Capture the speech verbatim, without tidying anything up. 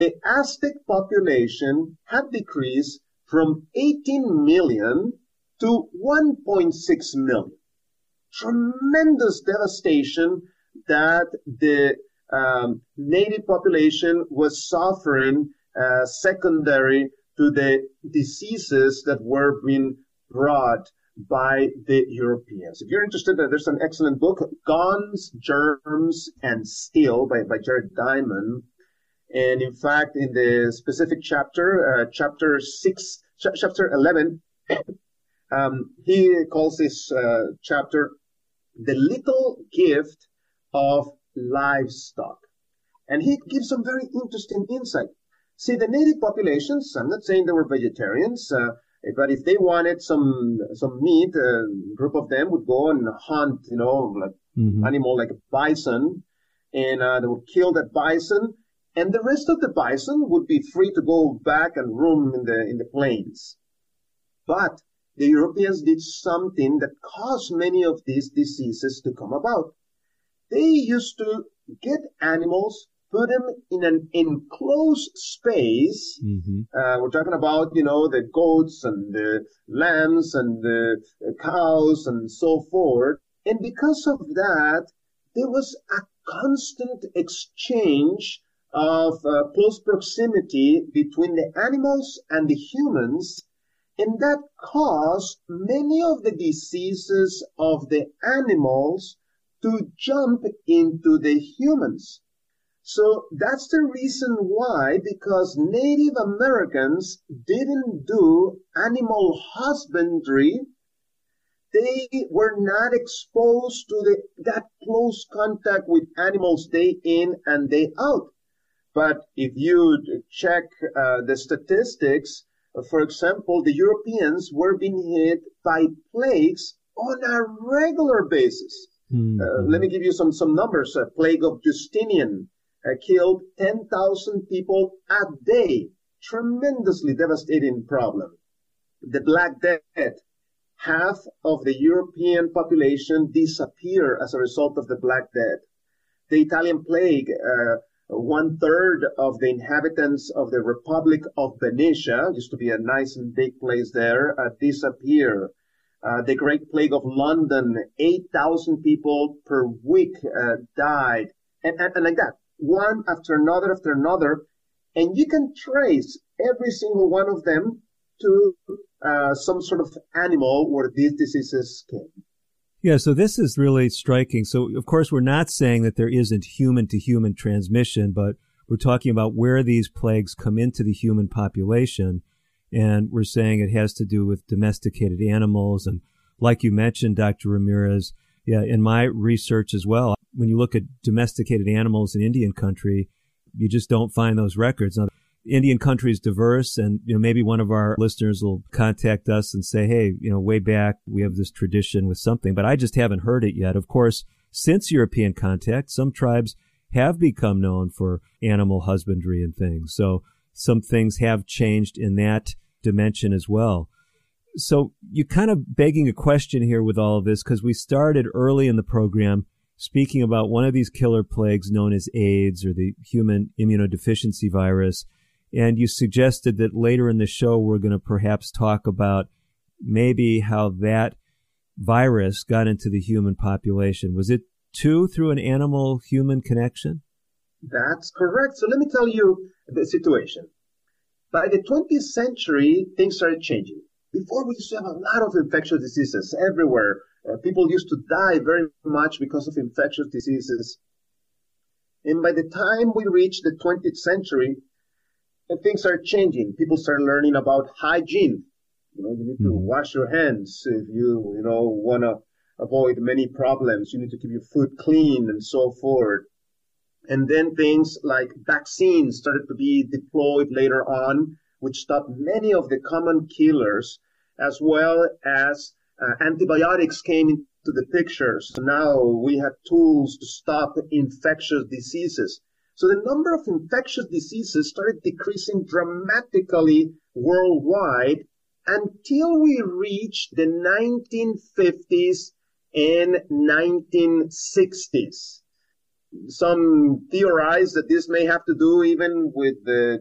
the Aztec population had decreased from eighteen million to one point six million. Tremendous devastation that the um, native population was suffering uh, secondary to the diseases that were being brought by the Europeans. If you're interested, there's an excellent book, Guns, Germs, and Steel by, by Jared Diamond. And in fact, in the specific chapter, uh, chapter six, ch- chapter eleven, um, he calls this uh, chapter The Little Gift of Livestock. And he gives some very interesting insight. See, the native populations, I'm not saying they were vegetarians, uh, but if they wanted some some meat, a group of them would go and hunt, you know, like mm-hmm. animal like a bison, and uh, they would kill that bison, and the rest of the bison would be free to go back and roam in the in the plains. But the Europeans did something that caused many of these diseases to come about. They used to get animals, put them in an enclosed space. Mm-hmm. Uh, we're talking about, you know, the goats and the lambs and the cows and so forth. And because of that, there was a constant exchange of uh, close proximity between the animals and the humans. And that caused many of the diseases of the animals to jump into the humans. So that's the reason why, because Native Americans didn't do animal husbandry, they were not exposed to the, that close contact with animals day in and day out. But if you check uh, the statistics, for example, the Europeans were being hit by plagues on a regular basis. Mm-hmm. Uh, let me give you some, some numbers. A plague of Justinian uh, killed ten thousand people a day. Tremendously devastating problem. The Black Death. Half of the European population disappeared as a result of the Black Death. The Italian plague, uh, one third of the inhabitants of the Republic of Venetia, used to be a nice and big place there, uh, disappear. Uh, the Great Plague of London, eight thousand people per week uh, died. And, and, and like that, one after another after another. And you can trace every single one of them to uh, some sort of animal where these diseases came. Yeah, so this is really striking. So, of course, we're not saying that there isn't human-to-human transmission, but we're talking about where these plagues come into the human population, and we're saying it has to do with domesticated animals. And like you mentioned, Doctor Ramirez, yeah, in my research as well, when you look at domesticated animals in Indian country, you just don't find those records. Now, Indian country is diverse, and you know maybe one of our listeners will contact us and say, hey, you know, way back we have this tradition with something, but I just haven't heard it yet. Of course, since European contact, some tribes have become known for animal husbandry and things. So some things have changed in that dimension as well. So you're kind of begging a question here with all of this, because we started early in the program speaking about one of these killer plagues known as AIDS, or the human immunodeficiency virus. And you suggested that later in the show, we're going to perhaps talk about maybe how that virus got into the human population. Was it too through an animal-human connection? That's correct. So let me tell you the situation. By the twentieth century, things started changing. Before, we used to have a lot of infectious diseases everywhere. Uh, people used to die very much because of infectious diseases. And by the time we reached the twentieth century, and things are changing. People start learning about hygiene. You know, you need to mm-hmm. wash your hands if you, you know, want to avoid many problems. You need to keep your food clean and so forth. And then things like vaccines started to be deployed later on, which stopped many of the common killers, as well as uh, antibiotics came into the picture. So now we have tools to stop infectious diseases. So the number of infectious diseases started decreasing dramatically worldwide until we reached the nineteen fifties and nineteen sixties. some theorize that this may have to do even with the